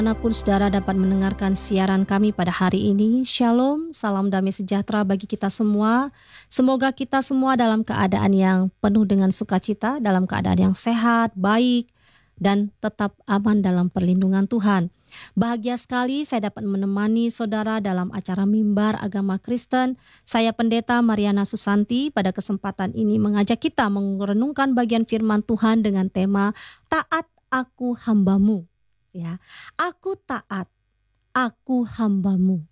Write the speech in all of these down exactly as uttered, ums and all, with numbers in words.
Manapun saudara dapat mendengarkan siaran kami pada hari ini, Shalom, salam damai sejahtera bagi kita semua. Semoga kita semua dalam keadaan yang penuh dengan sukacita, dalam keadaan yang sehat, baik, dan tetap aman dalam perlindungan Tuhan. Bahagia sekali saya dapat menemani saudara dalam acara Mimbar Agama Kristen. Saya Pendeta Mariana Susanti pada kesempatan ini mengajak kita merenungkan bagian firman Tuhan dengan tema Taat Aku Hambamu. Ya, aku taat, aku hambamu.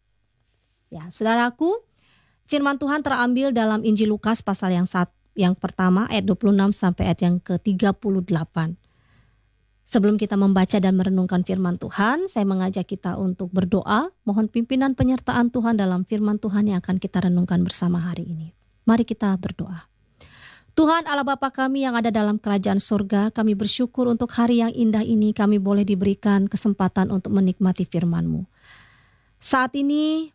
Ya, saudaraku, firman Tuhan terambil dalam Injil Lukas pasal yang satu, yang pertama ayat dua puluh enam sampai ayat yang ke tiga puluh delapan. Sebelum kita membaca dan merenungkan firman Tuhan, saya mengajak kita untuk berdoa, mohon pimpinan penyertaan Tuhan dalam firman Tuhan yang akan kita renungkan bersama hari ini. Mari kita berdoa. Tuhan Allah Bapa kami yang ada dalam kerajaan surga, kami bersyukur untuk hari yang indah ini kami boleh diberikan kesempatan untuk menikmati firman-Mu. Saat ini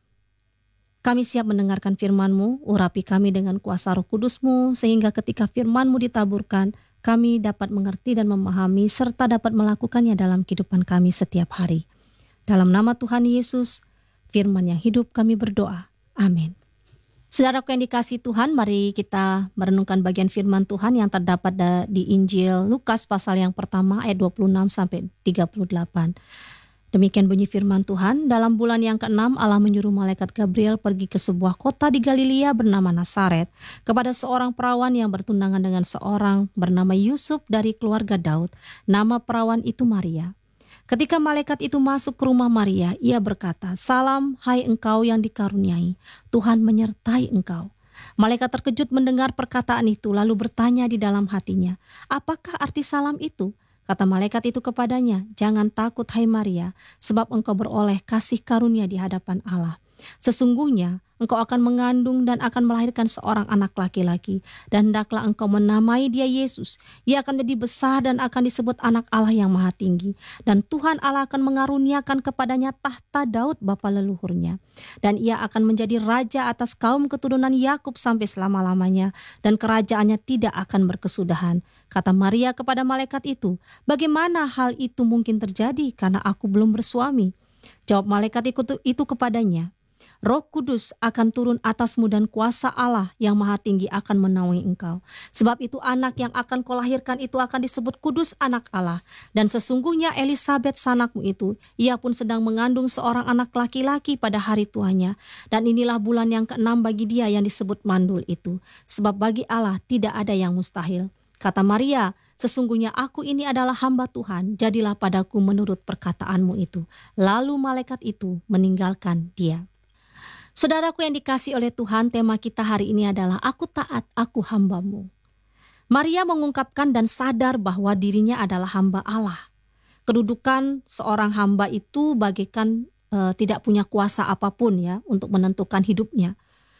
kami siap mendengarkan firman-Mu, urapi kami dengan kuasa Roh Kudus-Mu, sehingga ketika firman-Mu ditaburkan, kami dapat mengerti dan memahami serta dapat melakukannya dalam kehidupan kami setiap hari. Dalam nama Tuhan Yesus, firman yang hidup kami berdoa. Amin. Saudaraku yang dikasihi Tuhan, mari kita merenungkan bagian firman Tuhan yang terdapat di Injil Lukas pasal yang pertama ayat dua puluh enam sampai tiga puluh delapan. Demikian bunyi firman Tuhan, dalam bulan yang keenam Allah menyuruh malaikat Gabriel pergi ke sebuah kota di Galilea bernama Nazaret kepada seorang perawan yang bertunangan dengan seorang bernama Yusuf dari keluarga Daud. Nama perawan itu Maria. Ketika malaikat itu masuk ke rumah Maria, ia berkata, "Salam, hai engkau yang dikaruniai, Tuhan menyertai engkau." Malaikat terkejut mendengar perkataan itu, lalu bertanya di dalam hatinya, "Apakah arti salam itu?" Kata malaikat itu kepadanya, "Jangan takut hai Maria, sebab engkau beroleh kasih karunia di hadapan Allah. Sesungguhnya engkau akan mengandung dan akan melahirkan seorang anak laki-laki, dan hendaklah engkau menamai dia Yesus. Ia akan menjadi besar dan akan disebut anak Allah yang maha tinggi. Dan Tuhan Allah akan mengaruniakan kepadanya tahta Daud bapa leluhurnya. Dan ia akan menjadi raja atas kaum keturunan Yakub sampai selama-lamanya, dan kerajaannya tidak akan berkesudahan." Kata Maria kepada malaikat itu, "Bagaimana hal itu mungkin terjadi karena aku belum bersuami?" Jawab malaikat itu kepadanya, "Roh Kudus akan turun atasmu dan kuasa Allah yang maha tinggi akan menaungi engkau. Sebab itu anak yang akan kau lahirkan itu akan disebut kudus anak Allah. Dan sesungguhnya Elisabet sanakmu itu, ia pun sedang mengandung seorang anak laki-laki pada hari tuanya. Dan inilah bulan yang keenam bagi dia yang disebut mandul itu. Sebab bagi Allah tidak ada yang mustahil." Kata Maria, "Sesungguhnya aku ini adalah hamba Tuhan, jadilah padaku menurut perkataanmu itu." Lalu malaikat itu meninggalkan dia. Saudaraku yang dikasihi oleh Tuhan, tema kita hari ini adalah Aku taat, aku hambamu. Maria mengungkapkan dan sadar bahwa dirinya adalah hamba Allah. Kedudukan seorang hamba itu bagaikan e, tidak punya kuasa apapun ya untuk menentukan hidupnya.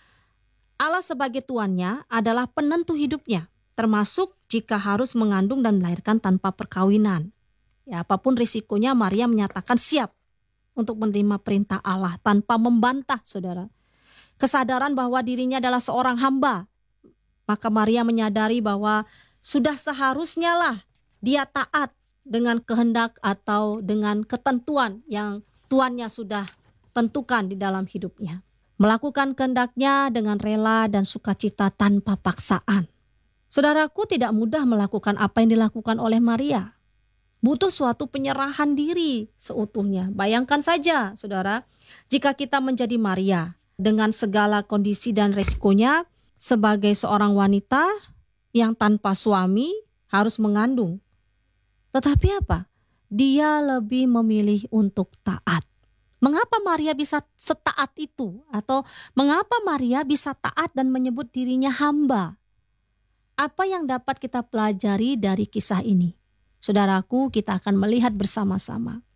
Allah sebagai tuannya adalah penentu hidupnya, termasuk jika harus mengandung dan melahirkan tanpa perkawinan. Ya, apapun risikonya, Maria menyatakan siap untuk menerima perintah Allah tanpa membantah, saudara. Kesadaran bahwa dirinya adalah seorang hamba, maka Maria menyadari bahwa sudah seharusnya lah dia taat dengan kehendak atau dengan ketentuan yang tuannya sudah tentukan di dalam hidupnya. Melakukan kehendaknya dengan rela dan sukacita tanpa paksaan. Saudaraku, tidak mudah melakukan apa yang dilakukan oleh Maria. Butuh suatu penyerahan diri seutuhnya. Bayangkan saja, saudara, jika kita menjadi Maria dengan segala kondisi dan resikonya sebagai seorang wanita yang tanpa suami harus mengandung. Tetapi apa? Dia lebih memilih untuk taat. Mengapa Maria bisa setaat itu? Atau mengapa Maria bisa taat dan menyebut dirinya hamba? Apa yang dapat kita pelajari dari kisah ini? Saudaraku, kita akan melihat bersama-sama.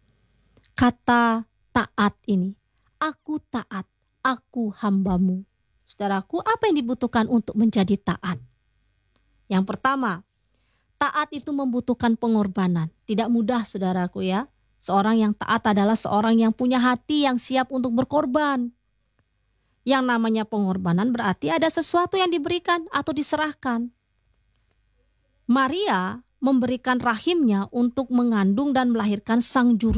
Kata taat ini, aku taat, aku hambamu. Saudaraku, apa yang dibutuhkan untuk menjadi taat? Yang pertama, taat itu membutuhkan pengorbanan. Tidak mudah, saudaraku ya. Seorang yang taat adalah seorang yang punya hati yang siap untuk berkorban. Yang namanya pengorbanan berarti ada sesuatu yang diberikan atau diserahkan. Maria memberikan rahimnya untuk mengandung dan melahirkan sang juru